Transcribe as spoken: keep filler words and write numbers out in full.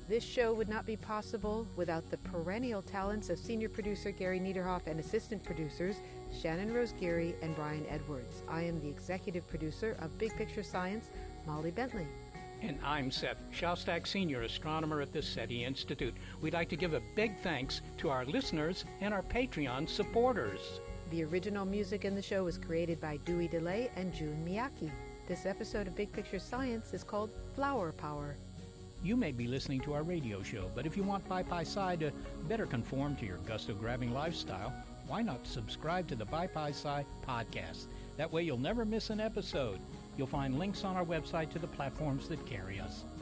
This show would not be possible without the perennial talents of senior producer Gary Niederhoff and assistant producers Shannon Rose Geary and Brian Edwards. I am the executive producer of Big Picture Science, Molly Bentley. And I'm Seth Shostak, senior astronomer at the SETI Institute. We'd like to give a big thanks to our listeners and our Patreon supporters. The original music in the show was created by Dewey DeLay and Jun Miyake. This episode of Big Picture Science is called Flower Power. You may be listening to our radio show, but if you want BiPi-Sci to better conform to your gusto-grabbing lifestyle, why not subscribe to the BiPi-Sci podcast? That way you'll never miss an episode. You'll find links on our website to the platforms that carry us.